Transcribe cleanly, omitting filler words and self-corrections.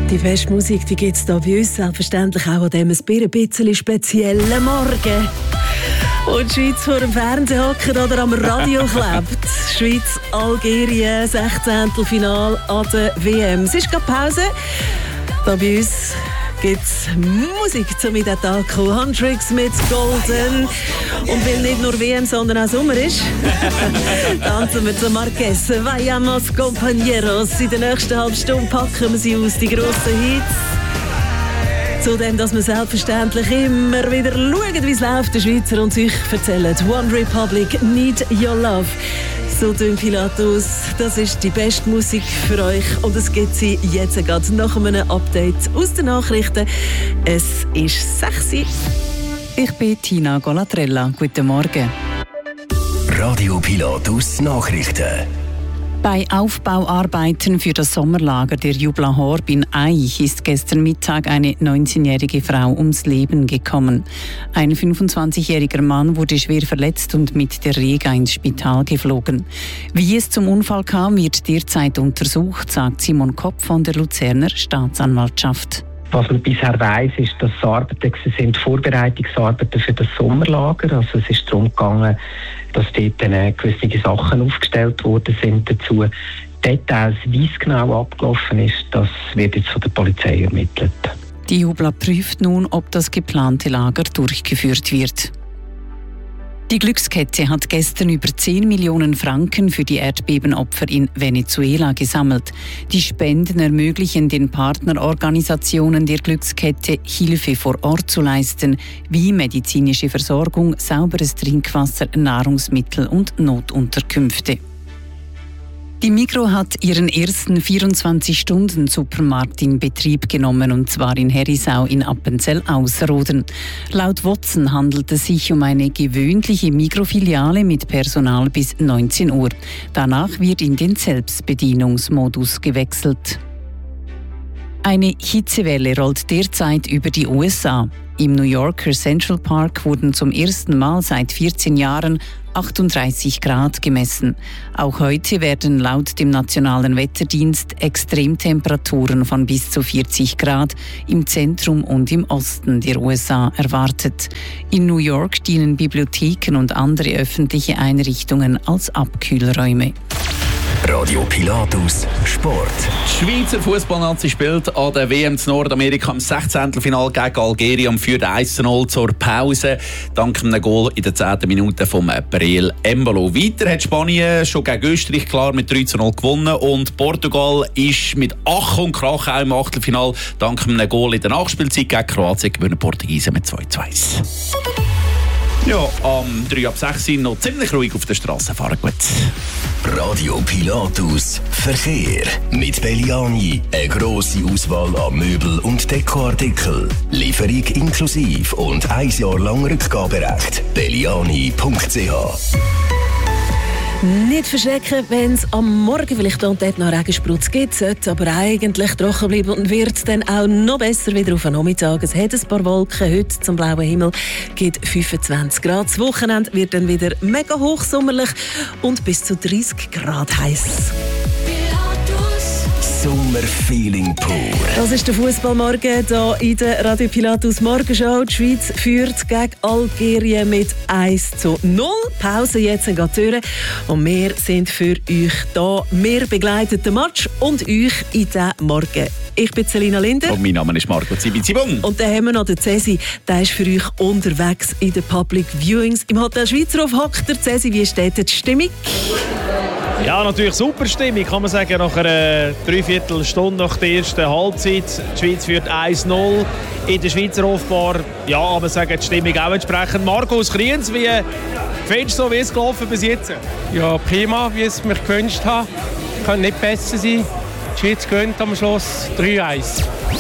Die Festmusik, die gibt es hier bei uns selbstverständlich auch an diesem ein bisschen speziellen Morgen. Und die Schweiz vor dem Fernseher hockt oder am Radio klebt. Schweiz-Algerien, 16. Final an der WM. Es ist gerade Pause. Hier bei uns gibt es Musik zum in den Tag kommen. Handtricks mit Golden. Und weil nicht nur WM, sondern auch Sommer ist, tanzen wir zu Marquez. Vayamos compañeros. In der nächsten halben Stunde packen wir sie aus, die grossen Hits. Zudem, dass wir selbstverständlich immer wieder schauen, wie es läuft. Der Schweizer und sich erzählen. One Republic, Need Your Love. So tun Pilatus. Das ist die beste Musik für euch. Und es gibt sie jetzt gerade nach einem Update aus den Nachrichten. Es ist 6 Uhr. Ich bin Tina Golatrella. Guten Morgen. Radio Pilatus Nachrichten. Bei Aufbauarbeiten für das Sommerlager der Jubla Horb in Aich ist gestern Mittag eine 19-jährige Frau ums Leben gekommen. Ein 25-jähriger Mann wurde schwer verletzt und mit der Rega ins Spital geflogen. Wie es zum Unfall kam, wird derzeit untersucht, sagt Simon Kopp von der Luzerner Staatsanwaltschaft. Was man bisher weiss, ist, dass es Arbeiten sind, Vorbereitungsarbeiten für das Sommerlager. Also es ist darum gegangen, dass dort gewisse Sachen aufgestellt worden sind dazu. Details, wie es genau abgelaufen ist, das wird jetzt von der Polizei ermittelt. Die Jubla prüft nun, ob das geplante Lager durchgeführt wird. Die Glückskette hat gestern über 10 Millionen Franken für die Erdbebenopfer in Venezuela gesammelt. Die Spenden ermöglichen den Partnerorganisationen der Glückskette, Hilfe vor Ort zu leisten, wie medizinische Versorgung, sauberes Trinkwasser, Nahrungsmittel und Notunterkünfte. Die Migros hat ihren ersten 24-Stunden-Supermarkt in Betrieb genommen, und zwar in Herisau in Appenzell-Ausserrhoden. Laut Watson handelt es sich um eine gewöhnliche Migros-Filiale mit Personal bis 19 Uhr. Danach wird in den Selbstbedienungsmodus gewechselt. Eine Hitzewelle rollt derzeit über die USA. Im New Yorker Central Park wurden zum ersten Mal seit 14 Jahren 38 Grad gemessen. Auch heute werden laut dem Nationalen Wetterdienst Extremtemperaturen von bis zu 40 Grad im Zentrum und im Osten der USA erwartet. In New York dienen Bibliotheken und andere öffentliche Einrichtungen als Abkühlräume. Radio Pilatus Sport. Die Schweizer Fußballnazi spielt an der WM in Nordamerika im 16. Final gegen Algerien und führt 1:0 zur Pause. Dank einem Goal in der 10. Minute von Breel Embolo. Weiter hat Spanien schon gegen Österreich klar mit 3:0 gewonnen und Portugal ist mit Ach und Krach auch im Achtelfinal. Dank einem Goal in der Nachspielzeit gegen Kroatien gewinnen Portugiesen mit 2:1. Ja, am 5:03 noch ziemlich ruhig auf der Straße fahren. Gut. Radio Pilatus Verkehr. Mit Belliani eine grosse Auswahl an Möbel- und Dekoartikeln. Lieferung inklusive und 1 Jahr lang Rückgaberecht. belliani.ch. Nicht verschrecken, wenn es am Morgen vielleicht und dort noch Regensprutz gibt, sollte aber eigentlich trocken bleiben und wird dann auch noch besser wieder auf den Nachmittag. Es hat ein paar Wolken, heute zum blauen Himmel gibt 25 Grad. Das Wochenende wird dann wieder mega hochsommerlich und bis zu 30 Grad heiß. Sommerfeeling pur. Das ist der Fußballmorgen hier in der Radio Pilatus Morgenshow. Die Schweiz führt gegen Algerien mit 1:0. Pause jetzt geht durch und wir sind für euch da. Wir begleiten den Match und euch in diesen Morgen. Ich bin Selina Linder. Und mein Name ist Marco Zibizibung. Und dann haben wir noch den Cesi. Der ist für euch unterwegs in den Public Viewings. Im Hotel Schweizerhof hockt der Cesi. Wie steht die Stimmung? Ja, natürlich super Stimmung, kann man sagen, nach einer Dreiviertelstunde nach der ersten Halbzeit. Die Schweiz führt 1:0 in der Schweizer Hofbar. Ja, aber sagen die Stimmung auch entsprechend. Markus Kriens, wie findest du, wie es gelaufen bis jetzt? Ja, prima, wie es mich gewünscht habe. Kann nicht besser sein. Die Schweiz gewinnt am Schluss 3:1.